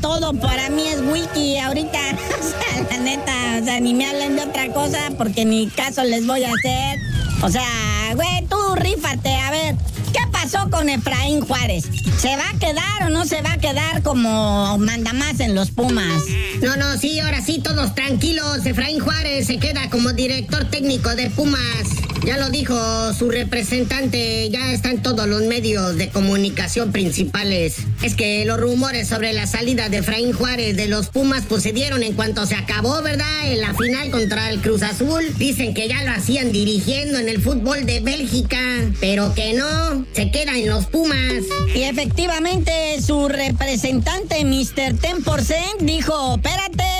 todo para mí es wiki ahorita. O sea, la neta, o sea, ni me hablen de otra cosa porque ni caso les voy a hacer. O sea, güey, tú rífate, a ver, ¿qué pasó con Efraín Juárez? ¿Se va a quedar o no se va a quedar como mandamás en los Pumas? No, sí, ahora sí, todos tranquilos. Efraín Juárez se queda como director técnico de Pumas. Ya lo dijo su representante, ya está en todos los medios de comunicación principales. Es que los rumores sobre la salida de Efraín Juárez de los Pumas pues se dieron en cuanto se acabó, ¿verdad? En la final contra el Cruz Azul. Dicen que ya lo hacían dirigiendo en el fútbol de Bélgica, pero que no, se queda en los Pumas. Y efectivamente su representante, Mr. 10%, dijo, espérate.